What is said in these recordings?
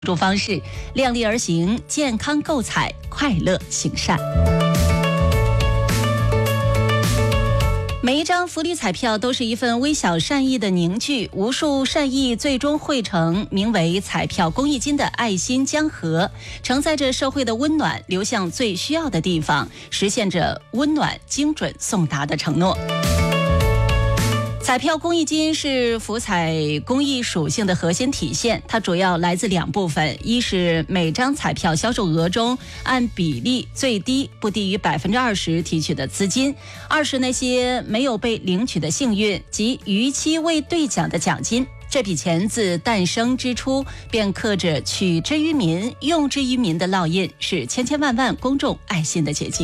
助方式，量力而行，健康购彩，快乐行善。每一张福利彩票都是一份微小善意的凝聚，无数善意最终汇成名为彩票公益金的爱心江河，承载着社会的温暖流向最需要的地方，实现着温暖精准送达的承诺。彩票公益金是福彩公益属性的核心体现，它主要来自两部分，一是每张彩票销售额中按比例最低不低于20%提取的资金，二是那些没有被领取的幸运及逾期未兑奖的奖金。这笔钱自诞生之初便刻着取之于民用之于民的烙印，是千千万万公众爱心的结晶。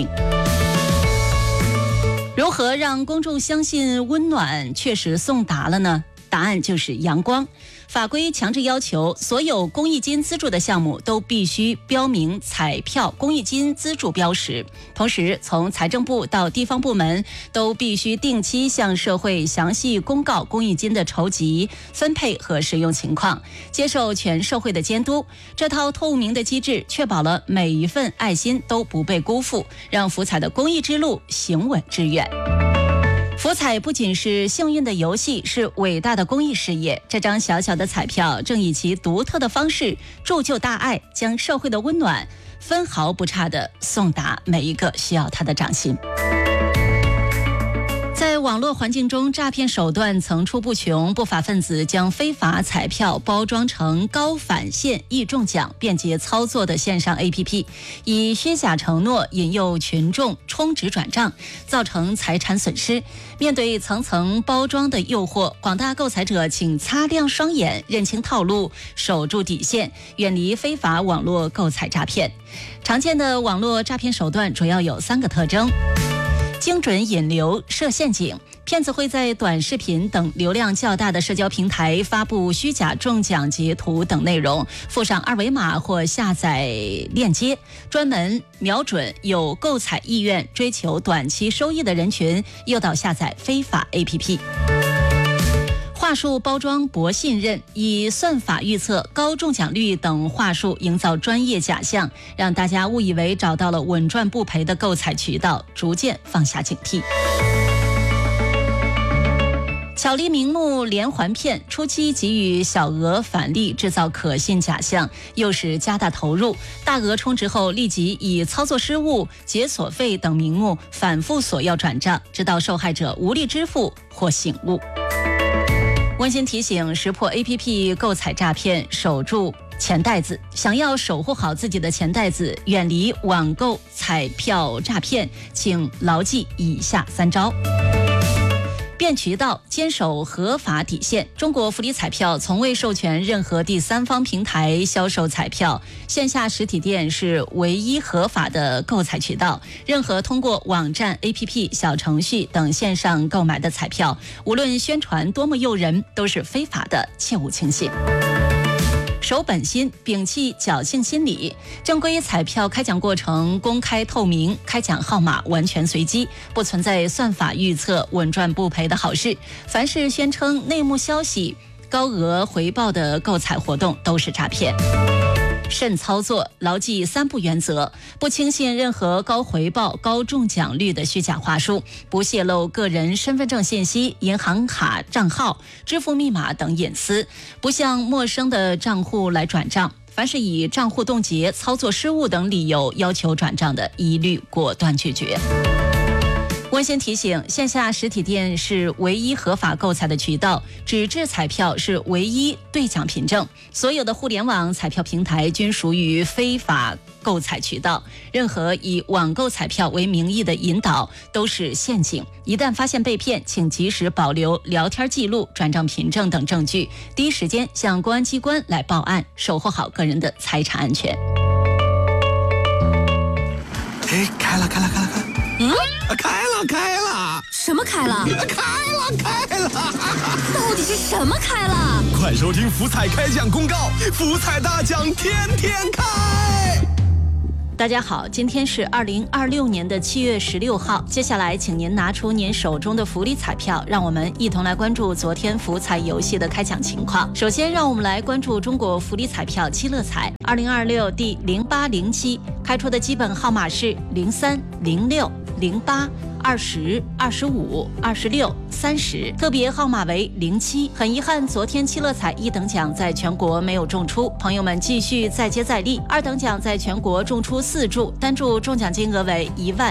如何让公众相信温暖确实送达了呢？答案就是阳光。法规强制要求所有公益金资助的项目都必须标明彩票公益金资助标识，同时从财政部到地方部门都必须定期向社会详细公告公益金的筹集、分配和使用情况，接受全社会的监督。这套透明的机制确保了每一份爱心都不被辜负，让福彩的公益之路行稳致远。福彩不仅是幸运的游戏，是伟大的公益事业。这张小小的彩票正以其独特的方式铸就大爱，将社会的温暖分毫不差地送达每一个需要它的掌心。在网络环境中，诈骗手段层出不穷，不法分子将非法彩票包装成高返现、易中奖、便捷操作的线上 APP， 以虚假承诺引诱群众充值转账，造成财产损失。面对层层包装的诱惑，广大购彩者请擦亮双眼，认清套路，守住底线，远离非法网络购彩诈骗。常见的网络诈骗手段主要有3个特征：精准引流、设陷阱。骗子会在短视频等流量较大的社交平台发布虚假中奖截图等内容，附上二维码或下载链接，专门瞄准有购彩意愿、追求短期收益的人群，诱导下载非法 APP。话术包装博信任，以算法预测、高中奖率等话术营造专业假象，让大家误以为找到了稳赚不赔的购彩渠道，逐渐放下警惕。巧立名目连环骗，初期给予小额返利，制造可信假象，诱使加大投入，大额充值后立即以操作失误、解锁费等名目反复索要转账，直到受害者无力支付或醒悟。温馨提醒：识破 APP 购彩诈骗，守住钱袋子。想要守护好自己的钱袋子，远离网购彩票诈骗，请牢记以下3招。变渠道，坚守合法底线。中国福利彩票从未授权任何第三方平台销售彩票，线下实体店是唯一合法的购彩渠道。任何通过网站、APP、小程序等线上购买的彩票，无论宣传多么诱人，都是非法的，切勿轻信。守本心，摒弃侥幸心理。正规彩票开奖过程公开透明，开奖号码完全随机，不存在算法预测稳赚不赔的好事。凡是宣称内幕消息、高额回报的购彩活动都是诈骗。慎操作，牢记3不原则：不轻信任何高回报、高中奖率的虚假话术，不泄露个人身份证信息、银行卡账号、支付密码等隐私，不向陌生的账户来转账。凡是以账户冻结、操作失误等理由要求转账的，一律果断拒绝。温馨提醒：线下实体店是唯一合法购彩的渠道，纸质彩票是唯一兑奖凭证。所有的互联网彩票平台均属于非法购彩渠道，任何以网购彩票为名义的引导都是陷阱。一旦发现被骗，请及时保留聊天记录、转账凭证等证据，第一时间向公安机关来报案，守护好个人的财产安全。 哎，开了！开了！ 什么开了？ 开了！ 到底是什么开了？ 快收听福彩开奖公告，福彩大奖天天开！ 大家好，今天是2026年的7月16号。接下来，请您拿出您手中的福利彩票，让我们一同来关注昨天福彩游戏的开奖情况。首先，让我们来关注中国福利彩票七乐彩2026第0807，开出的基本号码是03、06、08、20、25、26、30，特别号码为07。很遗憾，昨天七乐彩1等奖在全国没有中出，朋友们继续再接再厉。2等奖在全国中出4注，单注中奖金额为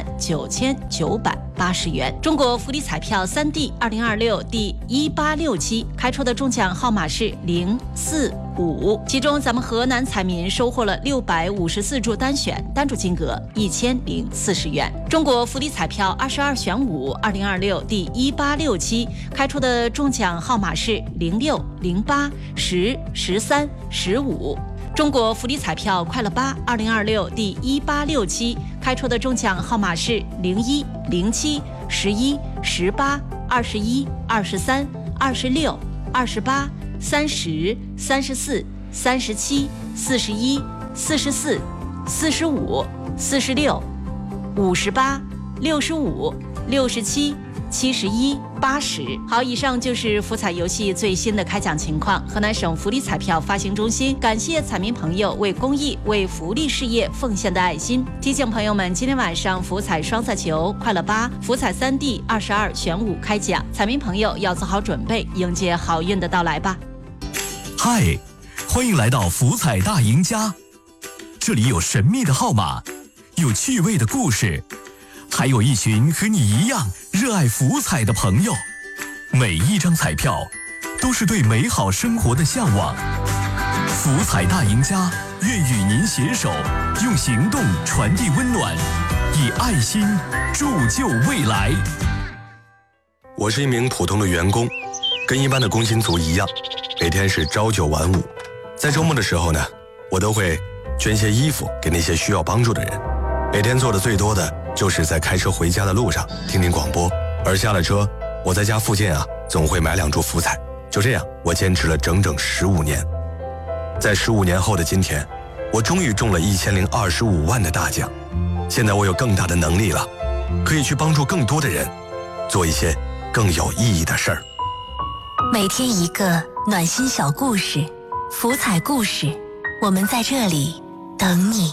19980元。中国福利彩票3D 2026第1867，开出的中奖号码是045，其中咱们河南彩民收获了654注单选，单注金额1040元。中国福利彩票22选5 2026第1867，开出的中奖号码是06、08、10、13、15。中国福利彩票快乐8 2026第1867，开出的中奖号码是01、07、11、18、21、23、26、28、30、34、37、41、44、45、46、58、65、67、71、80。好，以上就是福彩游戏最新的开奖情况。河南省福利彩票发行中心感谢彩民朋友为公益、为福利事业奉献的爱心。提醒朋友们，今天晚上福彩双色球快乐8、福彩3D 22选5开奖，彩民朋友要做好准备，迎接好运的到来吧。 嗨，欢迎来到福彩大赢家，这里有神秘的号码，有趣味的故事，还有一群和你一样热爱福彩的朋友。每一张彩票都是对美好生活的向往。福彩大赢家愿与您携手，用行动传递温暖，以爱心铸就未来。 我是一名普通的员工，跟一般的工薪族一样，每天是朝9晚5。在周末的时候呢，我都会捐些衣服给那些需要帮助的人。每天做的最多的就是在开车回家的路上听听广播，而下了车，我在家附近总会买2注福彩。就这样，我坚持了整整15年。在15年后的今天，我终于中了1025万的大奖。现在我有更大的能力了，可以去帮助更多的人，做一些更有意义的事儿。 每天一个暖心小故事，福彩故事，我们在这里等你。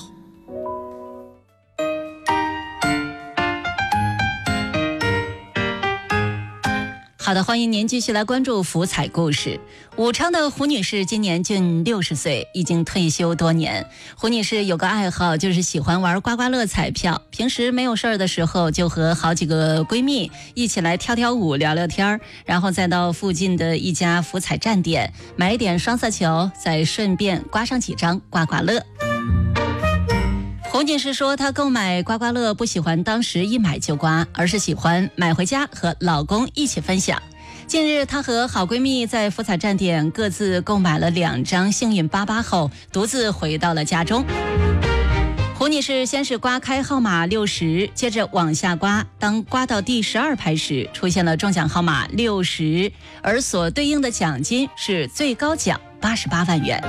好的，欢迎您继续来关注福彩故事。武昌的胡女士今年近60岁，已经退休多年。胡女士有个爱好，就是喜欢玩刮刮乐彩票。平时没有事儿的时候，就和好几个闺蜜一起来跳跳舞、聊聊天，然后再到附近的一家福彩站点买一点双色球，再顺便刮上几张刮刮乐。胡女士说，她购买刮刮乐不喜欢当时一买就刮，而是喜欢买回家和老公一起分享。近日，她和好闺蜜在福彩站点各自购买了2张幸运88后，独自回到了家中。胡女士先是刮开号码60，接着往下刮，当刮到第12排时，出现了中奖号码60，而所对应的奖金是最高奖88万元。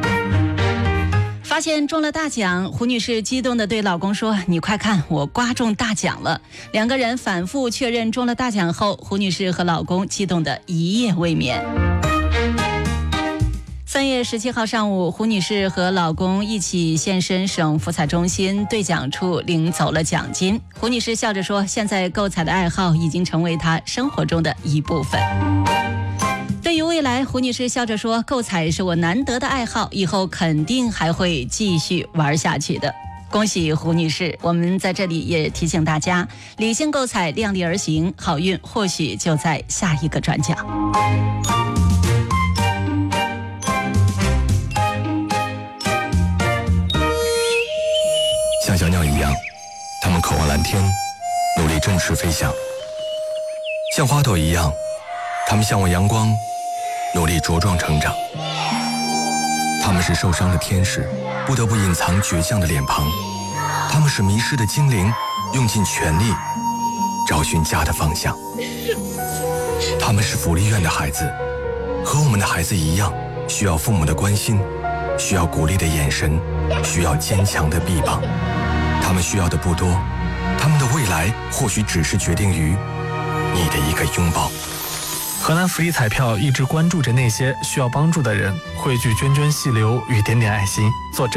发现中了大奖，胡女士激动地对老公说：“你快看，我刮中大奖了！”2个人反复确认中了大奖后，胡女士和老公激动得一夜未眠。3月17号上午，胡女士和老公一起现身省福彩中心兑奖处领走了奖金。胡女士笑着说：“现在购彩的爱好已经成为她生活中的一部分。”对于未来，胡女士笑着说：“购彩是我难得的爱好，以后肯定还会继续玩下去的。”恭喜胡女士！我们在这里也提醒大家，理性购彩，量力而行，好运或许就在下一个转角。 像小鸟一样，它们渴望蓝天，努力振翅飞翔；像花朵一样，它们向往阳光，努力茁壮成长。他们是受伤的天使，不得不隐藏倔强的脸庞；他们是迷失的精灵，用尽全力找寻家的方向。他们是福利院的孩子，和我们的孩子一样，需要父母的关心，需要鼓励的眼神，需要坚强的臂膀。 他们需要的不多，他们的未来或许只是决定于你的一个拥抱。 河南福利彩票一直关注着那些需要帮助的人，汇聚涓涓细流与点点爱心，做